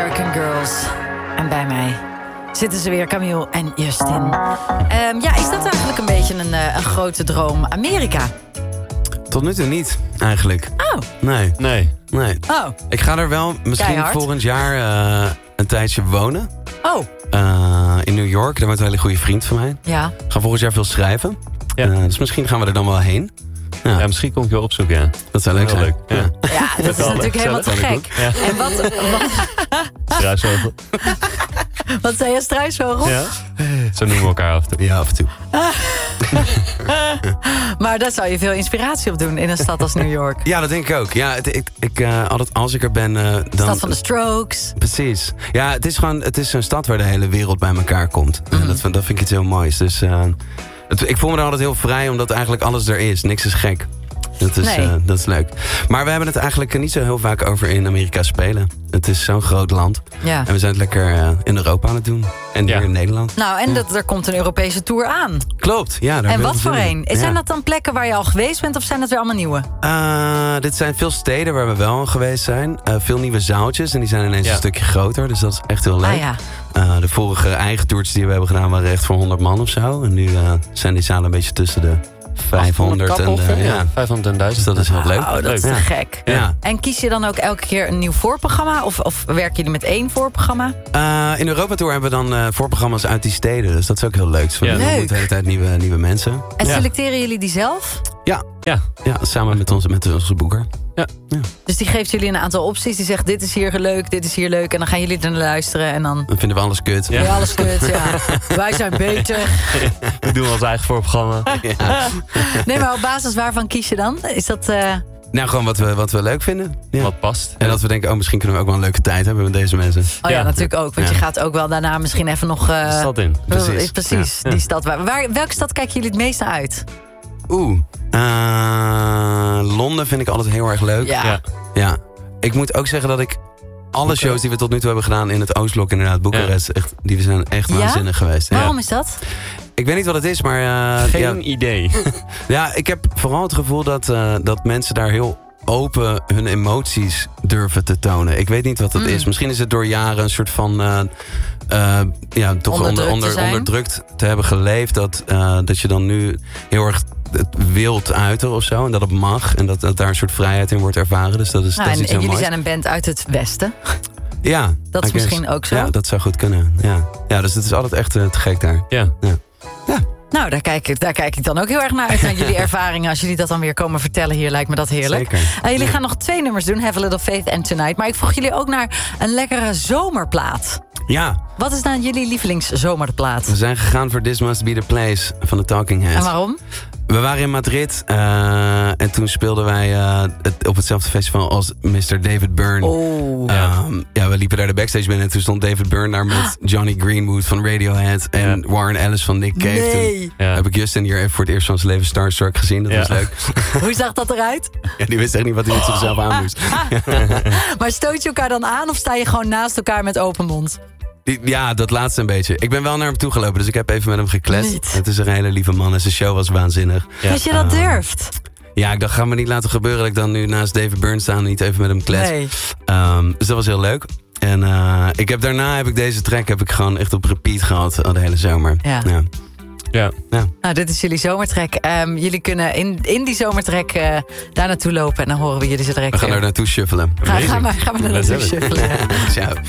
American Girls. En bij mij zitten ze weer, Camille en Justin. Is dat eigenlijk een beetje een grote droom? Amerika? Tot nu toe niet, eigenlijk. Oh. Nee. Oh. Ik ga er wel misschien Keihard. volgend jaar een tijdje wonen. Oh. In New York, daar woont een hele goede vriend van mij. Ja. Ik ga volgend jaar veel schrijven. Ja. Dus misschien gaan we er dan wel heen. Ja, misschien kom ik wel opzoeken, ja. Dat zou leuk Heel zijn. leuk, ja. Ja, dat is natuurlijk helemaal te gek. Ja. En Struisvogel. wat zei je, struisvogel? Ja. Zo noemen we elkaar af en toe. Ja, af en toe. Maar daar zou je veel inspiratie op doen in een stad als New York. Ja, dat denk ik ook. Ja, altijd als ik er ben, dan... Stad van de Strokes. Precies. Ja, het is een stad waar de hele wereld bij elkaar komt. En dat vind ik iets heel moois. Dus ik voel me er altijd heel vrij, omdat eigenlijk alles er is. Niks is gek. Dat is leuk. Maar we hebben het eigenlijk niet zo heel vaak over in Amerika spelen. Het is zo'n groot land. Ja. En we zijn het lekker in Europa aan het doen. En hier in Nederland. Nou, en er komt een Europese tour aan. Klopt, ja. Daar En ben wat ik voor zin een? in. Zijn dat dan plekken waar je al geweest bent of zijn dat weer allemaal nieuwe? Dit zijn veel steden waar we wel al geweest zijn. Veel nieuwe zaaltjes en die zijn ineens een stukje groter. Dus dat is echt heel leuk. De vorige eigen toertjes die we hebben gedaan waren echt voor 100 man of zo. En nu zijn die zalen een beetje tussen de 500 en 500 en 1000. Dus dat is heel leuk. Oh, dat is te gek. Ja. En kies je dan ook elke keer een nieuw voorprogramma? Of werken jullie met één voorprogramma? In Europa Tour hebben we dan voorprogramma's uit die steden. Dus dat is ook heel leuk. Dus we Leuk. ontmoeten de hele tijd nieuwe mensen. En selecteren jullie die zelf? Ja, samen met onze boeker. Ja. Dus die geeft jullie een aantal opties. Die zegt, dit is hier leuk, dit is hier leuk. En dan gaan jullie er naar luisteren. En dan vinden we alles kut. ja, alles kut, ja. Wij zijn beter. We doen ons eigen voorprogramma. Nee, maar op basis waarvan kies je dan? Is dat... Nou, gewoon wat we leuk vinden. Ja. Wat past. En dat we denken, misschien kunnen we ook wel een leuke tijd hebben met deze mensen. Oh ja, natuurlijk ook. Want je gaat ook wel daarna misschien even nog... De stad in. Precies. Die stad. Welke stad kijken jullie het meest naar uit? Londen vind ik altijd heel erg leuk. Ja. Ik moet ook zeggen dat ik alle shows die we tot nu toe hebben gedaan in het Oostblok, inderdaad, Boekarest, die zijn echt waanzinnig geweest. Waarom is dat? Ik weet niet wat het is, maar... Geen idee. Ja, ik heb vooral het gevoel dat mensen daar heel open hun emoties durven te tonen. Ik weet niet wat het is. Misschien is het door jaren een soort van... toch onderdrukt te hebben geleefd. Dat je dan nu heel erg het wilt uiten of zo. En dat het mag. En dat daar een soort vrijheid in wordt ervaren. Dus dat is iets heel moois. En jullie zijn een band uit het Westen. Ja. Dat is misschien ook zo. Ja, dat zou goed kunnen. Ja, dus het is altijd echt te gek daar. Ja. Nou, daar kijk ik dan ook heel erg naar uit. Naar jullie ervaringen. Als jullie dat dan weer komen vertellen hier, lijkt me dat heerlijk. Zeker. Jullie gaan nog 2 nummers doen. Have a Little Faith and Tonight. Maar ik vroeg jullie ook naar een lekkere zomerplaat. Ja. Wat is dan jullie lievelingszomerplaat? We zijn gegaan voor This Must Be The Place van de Talking Heads. En waarom? We waren in Madrid en toen speelden wij op hetzelfde festival als Mr. David Byrne. We liepen daar de backstage binnen en toen stond David Byrne daar met Johnny Greenwood van Radiohead en Warren Ellis van Nick Cave. Nee. Toen heb ik Justin hier even voor het eerst van zijn leven Starstruck gezien. Dat was leuk. Hoe zag dat eruit? Ja, die wist echt niet wat hij met zichzelf aan moest. Maar stoot je elkaar dan aan of sta je gewoon naast elkaar met open mond? Ja, dat laatste een beetje. Ik ben wel naar hem toe gelopen, dus ik heb even met hem gekletst. Niet. Het is een hele lieve man en zijn show was waanzinnig. Dat je dat durft? Ja, ik dacht, ga me niet laten gebeuren dat ik dan nu naast David Byrne sta en niet even met hem klets. Nee. Dus dat was heel leuk. En daarna heb ik deze track gewoon echt op repeat gehad al de hele zomer. Ja. Nou, dit is jullie zomertrek. Jullie kunnen in die zomertrek daar naartoe lopen en dan horen we jullie zo direct. We gaan er naartoe shuffelen. Gaan we er naartoe shuffelen. Ciao.